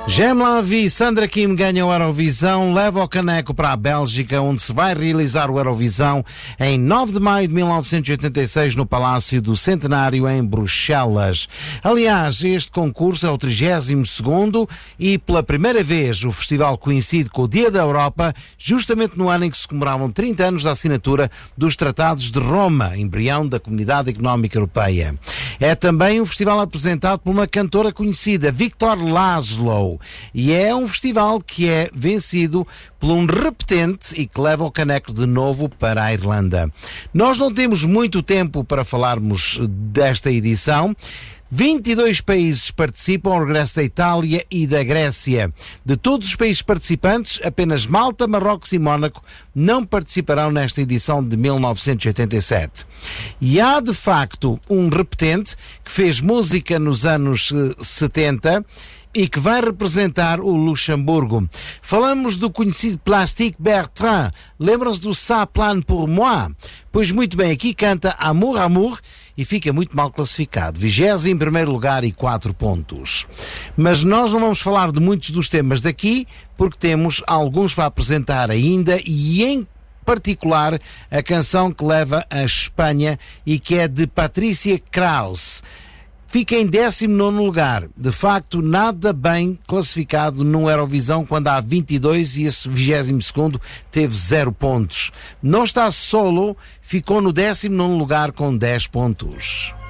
J'aime la vie, Sandra Kim ganha o Eurovisão, leva o caneco para a Bélgica, onde se vai realizar o Eurovisão em 9 de maio de 1986 no Palácio do Centenário em Bruxelas. Aliás, este concurso é o 32º e pela primeira vez o festival coincide com o Dia da Europa, justamente no ano em que se comemoravam 30 anos da assinatura dos Tratados de Roma, embrião da Comunidade Económica Europeia. É também um festival apresentado por uma cantora conhecida, Victor Laszlo. E é um festival que é vencido por um repetente e que leva o caneco de novo para a Irlanda. Nós não temos muito tempo para falarmos desta edição. 22 países participam ao regresso da Itália e da Grécia. De todos os países participantes, apenas Malta, Marrocos e Mónaco não participarão nesta edição de 1987. E há, de facto, um repetente que fez música nos anos 70 e que vai representar o Luxemburgo. Falamos do conhecido Plastique Bertrand. Lembram-se do Ça plane pour moi? Pois muito bem, aqui canta Amour, Amour e fica muito mal classificado. 20º lugar e 4 pontos. Mas nós não vamos falar de muitos dos temas daqui, porque temos alguns para apresentar ainda e em particular a canção que leva a Espanha e que é de Patricia Kraus. Fica em 19º lugar. De facto, nada bem classificado no Eurovisão quando há 22 e esse 22º teve 0 pontos. Não está solo, ficou no 19º lugar com 10 pontos.